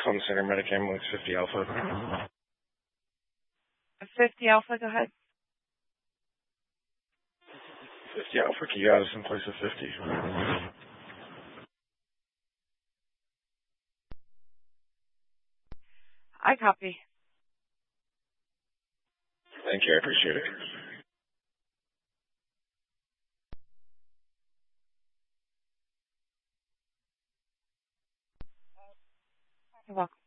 Phone Center, Medic Ambulance 50 Alpha. 50 Alpha, go ahead. 50 Alpha, can you got us in place of 50? I copy. Thank you, I appreciate it. You're welcome.